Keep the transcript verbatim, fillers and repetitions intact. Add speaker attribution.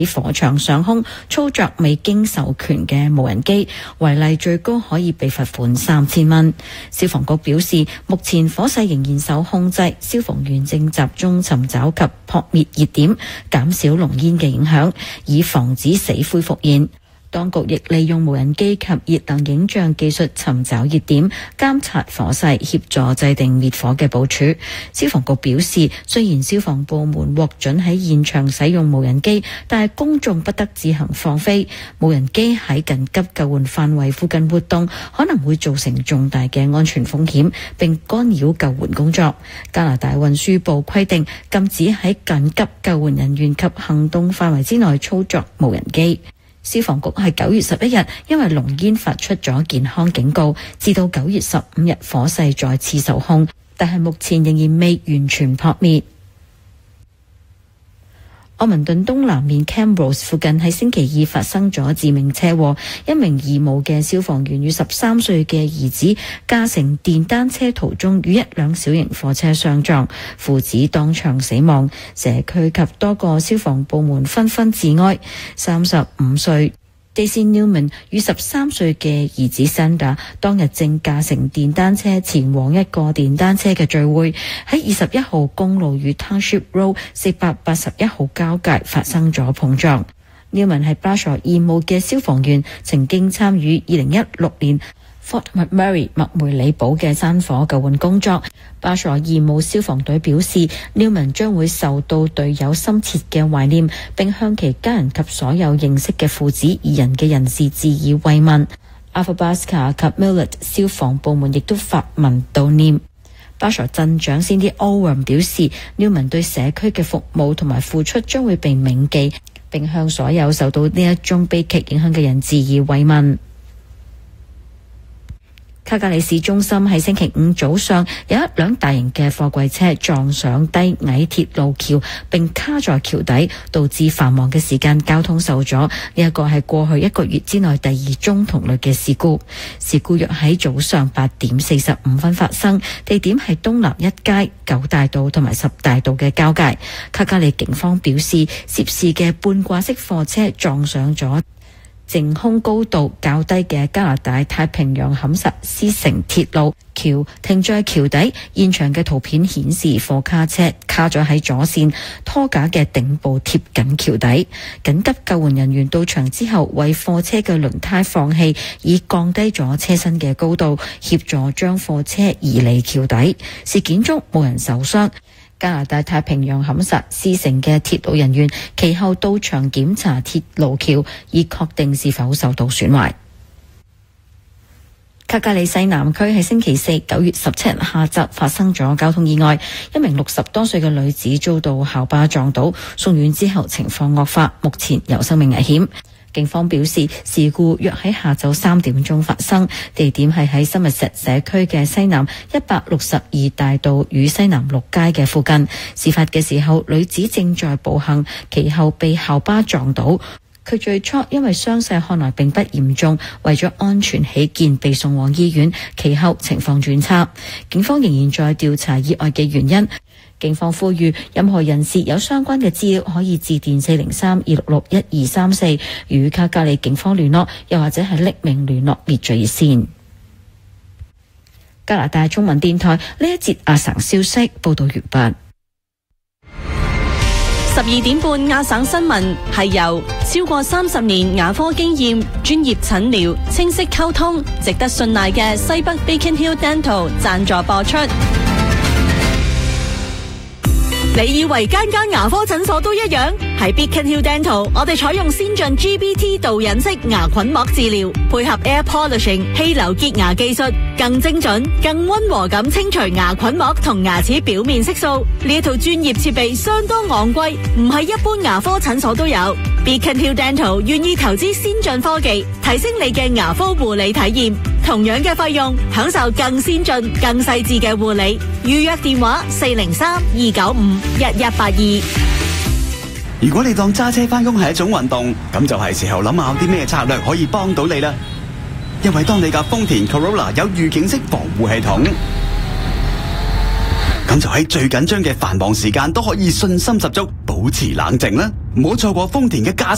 Speaker 1: 喺火場上空操作未經授權嘅無人機，違例最高可以被罰款三千蚊。消防局表示，目前火勢仍然受控制，消防員正集中尋找及撲滅熱點，減少濃煙嘅影響，以防止死灰復燃。當局亦利用無人機及熱能影像技術尋找熱點，監察火勢，協助制定滅火嘅部署。消防局表示，雖然消防部門獲准喺現場使用無人機，但係公眾不得自行放飛。無人機喺緊急救援範圍附近活動，可能會造成重大嘅安全風險，並干擾救援工作。加拿大運輸部規定，禁止喺緊急救援人員及行動範圍之內操作無人機。消防局係九月十一日因為濃煙發出咗健康警告，至到九月十五日火勢再次受控，但係目前仍然未完全撲滅。柯文頓東南面 Camrose 附近喺星期二發生咗致命車禍，一名義務嘅消防員與十三歲嘅兒子駕乘電單車途中與一輛小型貨車相撞，父子當場死亡。社區及多個消防部門紛紛致哀。三十五歲Daisy Newman 與十三歲嘅兒子 Sander 當日正駕乘電單車前往一個電單車嘅聚會，喺二十一號公路與 Township Road 四百八十一號交界發生咗碰撞。Newman 係巴塞義務嘅消防員，曾經參與二零一六年Fort McMurray 麥梅里堡嘅山火救援工作。巴塞義務消防隊表示，Newman將會受到隊友深切嘅懷念，並向其家人及所有認識嘅父子二人嘅人士致以慰問。Athabasca 及 Millard 消防部門亦都發文悼念。巴塞鎮長 Cindy Owen 表示，Newman 對社區嘅服務同埋付出將會被銘記，並向所有受到呢一宗悲劇影響嘅人致以慰問。卡加里市中心喺星期五早上有一輛大型嘅貨櫃車撞上低矮鐵路橋，並卡在橋底，導致繁忙嘅時間交通受阻。呢一個係過去一個月之內第二宗同類嘅事故。事故約喺早上八點四十五分發生，地點係東南一街、九大道同埋十大道嘅交界。卡加里警方表示，涉事嘅半掛式貨車撞上咗淨空高度較低嘅加拿大太平洋坎薩斯城鐵路橋，停在橋底。現場嘅圖片顯示貨卡車卡咗喺左線拖架嘅頂部貼緊橋底。緊急救援人員到場之後，為貨車嘅輪胎放氣，以降低咗車身嘅高度，協助將貨車移離橋底。事件中冇人受傷。加拿大太平洋坎薩斯城嘅鐵路人員其後到場檢查鐵路橋，以確定是否受到損壞。卡加里西南區喺星期四九月十七日下晝發生咗交通意外，一名六十多歲嘅女子遭到校巴撞倒，送院之後情況惡化，目前有生命危險。警方表示，事故約喺下晝三點鐘發生，地點係喺深物石社區嘅西南一百六十二大道與西南六街嘅附近。事發嘅時候，女子正在步行，其後被校巴撞倒。佢最初因為傷勢看來並不嚴重，為咗安全起見被送往醫院，其後情況轉差。警方仍然在調查意外嘅原因。警方呼籲任何人士有相關嘅資料可以致電四零三二六六一二三四與卡加里警方聯絡，又或者係匿名聯絡滅罪熱線。加拿大中文電台呢一節亞省消息報道完畢。
Speaker 2: 十二點半亞省新聞係由超過三十年牙科經驗、專業診療、清晰溝通、值得信賴嘅西北 Beacon Hill Dental 贊助播出。你以為間間牙科診所都一樣？喺 Beacon Hill Dental， 我哋採用先進 G B T 導引式牙菌膜治療，配合 Air Polishing 氣流潔牙技術，更精準、更溫和咁清除牙菌膜同牙齒表面色素。呢一套專業設備相當昂貴，唔係一般牙科診所都有。Beacon Hill Dental 願意投資先進科技，提升你嘅牙科護理體驗。同樣嘅費用，享受更先進、更細緻嘅護理。預約電話四零三二九五一一八二。
Speaker 3: 如果你當揸車返工係一種運動，咁就係時候諗下啲咩策略可以幫到你啦。因為當你架豐田 Corolla 有預警式防護系統，咁就喺最緊張嘅繁忙時間都可以信心十足，保持冷靜啦。唔好錯過豐田嘅駕駛